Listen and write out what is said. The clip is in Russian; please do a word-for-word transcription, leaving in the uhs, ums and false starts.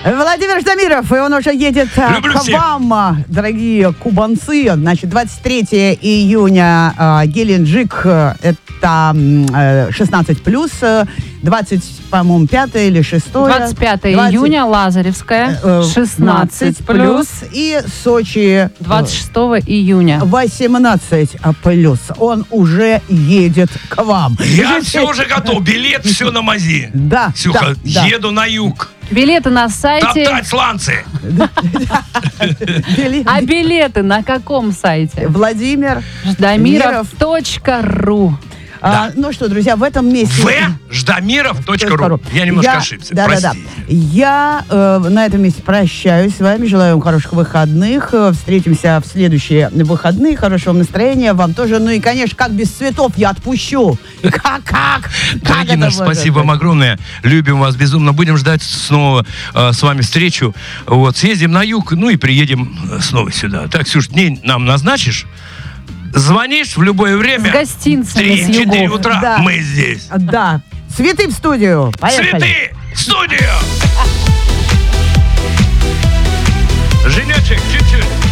Владимир Ждамиров, и он уже едет Люблю к всех. вам, дорогие кубанцы. Значит, двадцать третьего июня э, Геленджик, э, это э, шестнадцать плюс, э, двадцать, по-моему, пятое или шестое. двадцать пятого июня Лазаревская, э, шестнадцать плюс. И Сочи двадцать шестого июня. восемнадцать плюс. Он уже едет к вам. Я все уже готов. Билет, все на мази. Да, Ксюха, да, да. еду на юг. Билеты на сайте. Топтать сланцы. Били- А билеты на каком сайте? Владимир Ждамиров точка ру. А, ну что, друзья, в этом месте... в ждамиров точка ру. Я немножко ошибся, Да, да, да. простите. Я э, на этом месте прощаюсь с вами. Желаю вам хороших выходных. Э, Встретимся в следующие выходные. Хорошего вам настроения. Вам тоже. Ну и, конечно, как без цветов я отпущу. Как? Как? Дорогие наши, спасибо вам огромное. Любим вас безумно. Будем ждать снова э, с вами встречу. Вот, съездим на юг, ну и приедем э, снова сюда. Так, Ксюш, день нам назначишь? Звонишь в любое время. С гостинцами, с три-четыре югов. утра Да. мы здесь. Да. Цветы в студию. Поехали. Цветы! В студию! Женечек, чуть-чуть.